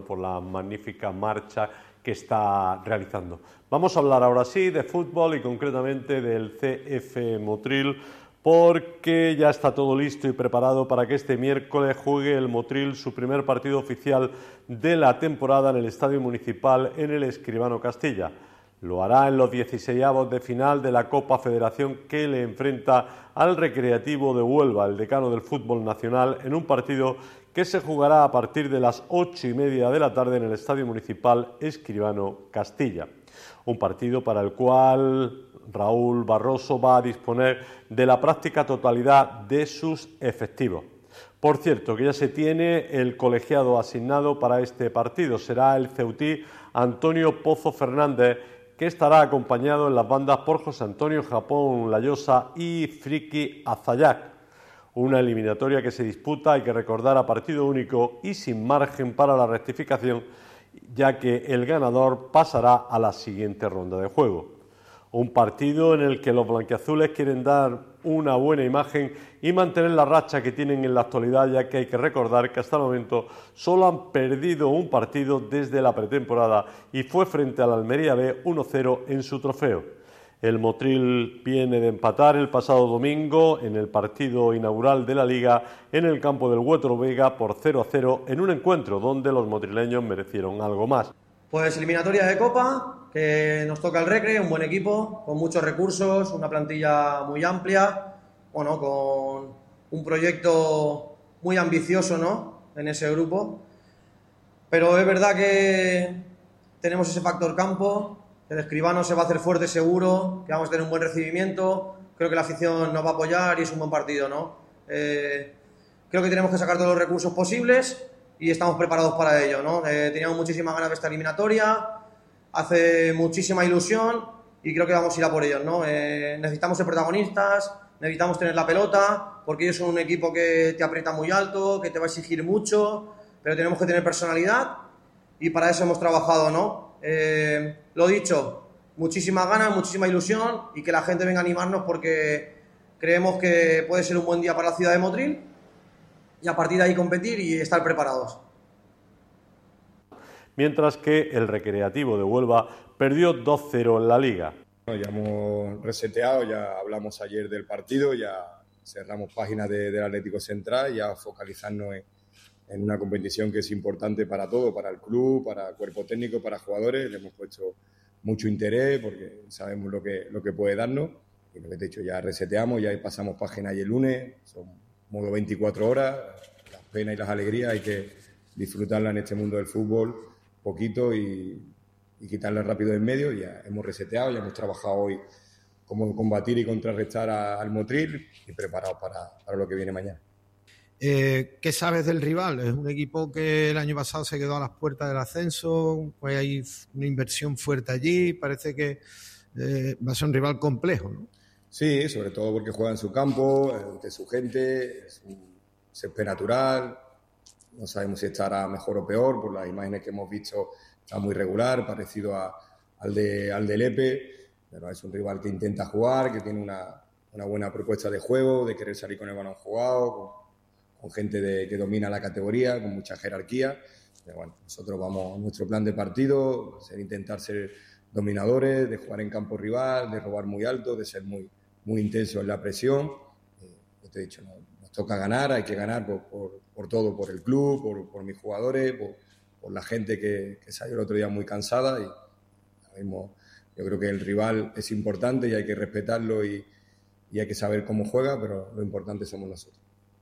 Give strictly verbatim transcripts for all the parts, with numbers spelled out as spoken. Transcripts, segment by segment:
por la magnífica marcha que está realizando. Vamos a hablar ahora sí de fútbol y concretamente del C F Motril, porque ya está todo listo y preparado para que este miércoles juegue el Motril su primer partido oficial de la temporada en el Estadio Municipal en el Escribano Castilla. Lo hará en los dieciseisavos de final de la Copa Federación, que le enfrenta al Recreativo de Huelva, el decano del fútbol nacional, en un partido que se jugará a partir de las ocho y media de la tarde en el Estadio Municipal Escribano Castilla. Un partido para el cual Raúl Barroso va a disponer de la práctica totalidad de sus efectivos. Por cierto, que ya se tiene el colegiado asignado para este partido. Será el ceutí Antonio Pozo Fernández, que estará acompañado en las bandas por José Antonio Japón Layosa y Friki Azayac. Una eliminatoria que se disputa, hay que recordar, a partido único y sin margen para la rectificación, ya que el ganador pasará a la siguiente ronda de juego. Un partido en el que los blanquiazules quieren dar una buena imagen y mantener la racha que tienen en la actualidad, ya que hay que recordar que hasta el momento solo han perdido un partido desde la pretemporada y fue frente al Almería B uno cero en su trofeo. El Motril viene de empatar el pasado domingo en el partido inaugural de la Liga en el campo del Huetro Vega por cero a cero en un encuentro donde los motrileños merecieron algo más. Pues eliminatoria de Copa, que nos toca el Recre, un buen equipo, con muchos recursos, una plantilla muy amplia, bueno, con un proyecto muy ambicioso, ¿no?, en ese grupo. Pero es verdad que tenemos ese factor campo, que el Escribano se va a hacer fuerte seguro, que vamos a tener un buen recibimiento, creo que la afición nos va a apoyar y es un buen partido, ¿no? Eh, creo que tenemos que sacar todos los recursos posibles y estamos preparados para ello, ¿no? Eh, teníamos muchísimas ganas de esta eliminatoria, hace muchísima ilusión y creo que vamos a ir a por ellos, ¿no? Eh, necesitamos ser protagonistas, necesitamos tener la pelota, porque ellos son un equipo que te aprieta muy alto, que te va a exigir mucho, pero tenemos que tener personalidad y para eso hemos trabajado, ¿no? Eh, lo dicho, muchísimas ganas, muchísima ilusión y que la gente venga a animarnos porque creemos que puede ser un buen día para la ciudad de Motril y a partir de ahí competir y estar preparados. Mientras que el Recreativo de Huelva perdió dos cero en la Liga. Ya hemos reseteado, ya hablamos ayer del partido, ya cerramos páginas de, del Atlético Central, ya focalizarnos en, en una competición que es importante para todo, para el club, para el cuerpo técnico, para jugadores. Le hemos puesto mucho interés porque sabemos lo que, lo que puede darnos. Y lo que te he dicho, ya reseteamos, ya pasamos página y el lunes, son modo veinticuatro horas, las penas y las alegrías hay que disfrutarlas en este mundo del fútbol poquito y, y quitarlas rápido del medio. Ya hemos reseteado, ya hemos trabajado hoy cómo combatir y contrarrestar a, al Motril y preparados para, para lo que viene mañana. Eh, ¿Qué sabes del rival? Es un equipo que el año pasado se quedó a las puertas del ascenso, pues hay una inversión fuerte allí, parece que eh, va a ser un rival complejo, ¿no? Sí, sobre todo porque juega en su campo, ante su gente, es un césped natural, no sabemos si estará mejor o peor, por las imágenes que hemos visto está muy regular, parecido a, al, de, al de Lepe, pero es un rival que intenta jugar, que tiene una, una buena propuesta de juego, de querer salir con el balón jugado, con, con gente de, que domina la categoría, con mucha jerarquía. Pero bueno, nosotros vamos a nuestro plan de partido, ser, intentar ser dominadores, de jugar en campo rival, de robar muy alto, de ser muy, muy intenso en la presión. Eh, te he dicho, no, nos toca ganar, hay que ganar por, por, por todo, por el club, por, por mis jugadores, por, por la gente que, que salió el otro día muy cansada. Y ahora mismo yo creo que el rival es importante y hay que respetarlo y, y hay que saber cómo juega, pero lo importante somos nosotros.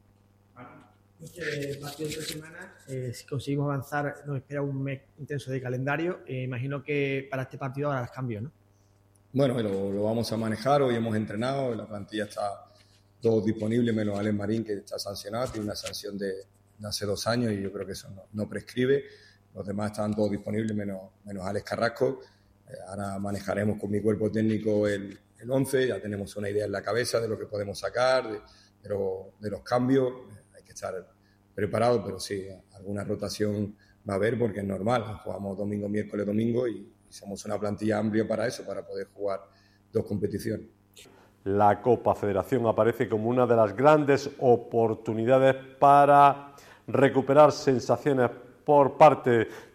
Este partido de tres semanas, eh, si conseguimos avanzar, nos espera un mes intenso de calendario. Eh, imagino que para este partido habrá cambios, ¿no? Bueno, lo, lo vamos a manejar. Hoy hemos entrenado, la plantilla está todo disponible, menos Alex Marín, que está sancionado, tiene una sanción de, de hace dos años y yo creo que eso no, no prescribe. Los demás están todos disponibles, menos, menos Alex Carrasco. Eh, ahora manejaremos con mi cuerpo técnico el, el once, ya tenemos una idea en la cabeza de lo que podemos sacar, de, de, lo, de los cambios. Hay que estar preparado, pero sí, alguna rotación va a haber porque es normal. Jugamos domingo, miércoles, domingo y somos una plantilla amplia para eso, para poder jugar dos competiciones. La Copa Federación aparece como una de las grandes oportunidades para recuperar sensaciones por parte